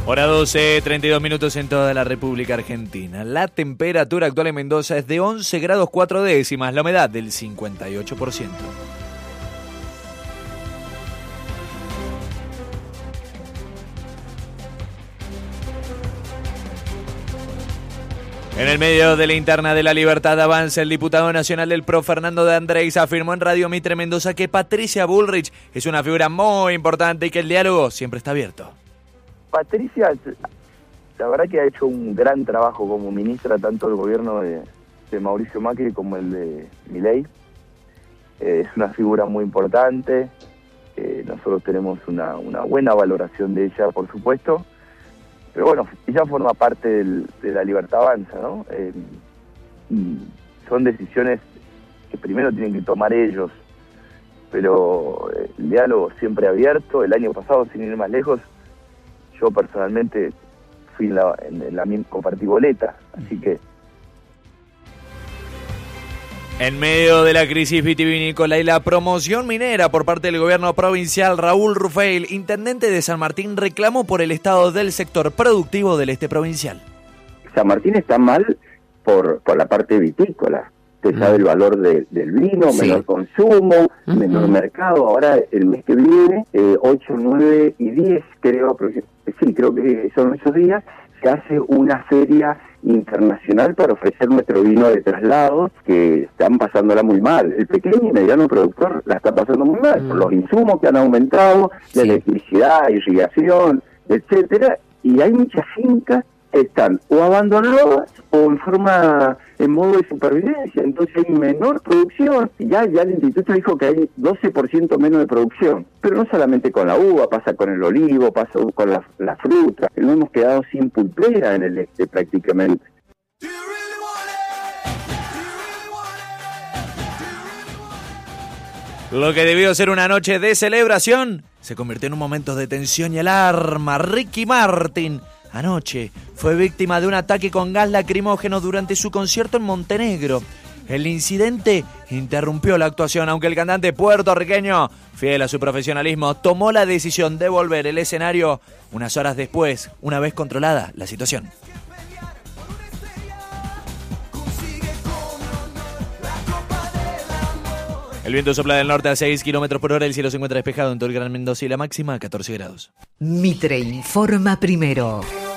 Hora 12, 32 minutos en toda la República Argentina. La temperatura actual en Mendoza es de 11 grados 4 décimas, la humedad del 58%. En el medio de la interna de la Libertad Avanza, el diputado nacional del PRO, Fernando de Andrés, afirmó en Radio Mitre Mendoza que Patricia Bullrich es una figura muy importante y que el diálogo siempre está abierto. Patricia, la verdad que ha hecho un gran trabajo como ministra, tanto del gobierno de Mauricio Macri como el de Milei. Es una figura muy importante, nosotros tenemos una buena valoración de ella, por supuesto, pero bueno, ella forma parte de la Libertad Avanza, ¿no? Y son decisiones que primero tienen que tomar ellos, pero el diálogo siempre abierto. El año pasado, sin ir más lejos, yo personalmente fui compartí boleta, así que... En medio de la crisis vitivinícola y la promoción minera por parte del gobierno provincial, Raúl Rufeil, intendente de San Martín, reclamó por el estado del sector productivo del este provincial. San Martín está mal por la parte vitícola. Usted sabe el valor del vino, sí. Menor consumo, menor mercado. Ahora, el mes que viene, 8, 9 y 10, creo que son esos días, se hace una feria internacional para ofrecer nuestro vino de traslados que están pasándola muy mal. El pequeño y mediano productor la está pasando muy mal por los insumos que han aumentado, la electricidad, irrigación, etcétera, y hay muchas fincas que están o abandonadas o en modo de supervivencia, entonces hay menor producción. Ya el instituto dijo que hay 12% menos de producción, pero no solamente con la uva, pasa con el olivo, pasa con la fruta. No hemos quedado sin pulpera en el este prácticamente. Lo que debió ser una noche de celebración se convirtió en un momento de tensión y alarma. Ricky Martin anoche fue víctima de un ataque con gas lacrimógeno durante su concierto en Montenegro. El incidente interrumpió la actuación, aunque el cantante puertorriqueño, fiel a su profesionalismo, tomó la decisión de volver al escenario unas horas después, una vez controlada la situación. El viento sopla del norte a 6 kilómetros por hora, el cielo se encuentra despejado en todo el Gran Mendoza y la máxima a 14 grados. Mitre informa primero.